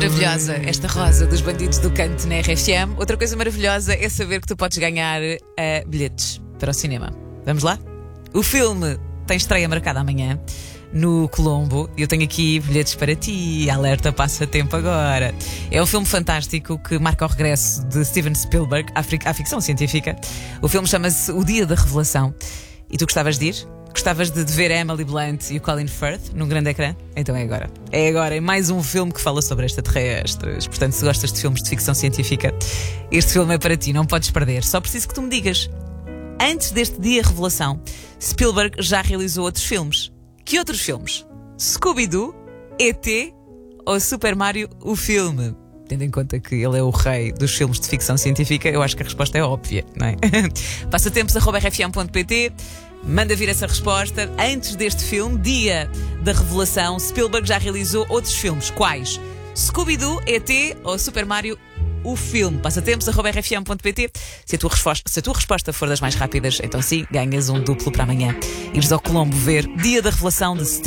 maravilhosa, esta rosa dos bandidos do canto na RFM. Outra coisa maravilhosa é saber que tu podes ganhar bilhetes para o cinema. Vamos lá? O filme tem estreia marcada amanhã no Colombo. Eu tenho aqui bilhetes para ti. Alerta, passa tempo agora. É um filme fantástico que marca o regresso de Steven Spielberg à ficção científica. O filme chama-se O Dia da Revelação. E tu gostavas de ir? Gostavas de ver a Emily Blunt e o Colin Firth num grande ecrã? Então é agora. É agora. É mais um filme que fala sobre extraterrestres. Portanto, se gostas de filmes de ficção científica, este filme é para ti. Não podes perder. Só preciso que tu me digas. Antes deste dia de revelação, Spielberg já realizou outros filmes. Que outros filmes? Scooby-Doo, ET ou Super Mario, o filme? Tendo em conta que ele é o rei dos filmes de ficção científica, eu acho que a resposta é óbvia, não é? Passatempos@rfm.pt. Manda vir essa resposta. Antes deste filme, dia da revelação, Spielberg já realizou outros filmes. Quais? Scooby-Doo, ET ou Super Mario, o filme? Passatempos@rfm.pt. Se a tua resposta for das mais rápidas, então sim, ganhas um duplo para amanhã. Ires ao Colombo ver Dia da Revelação de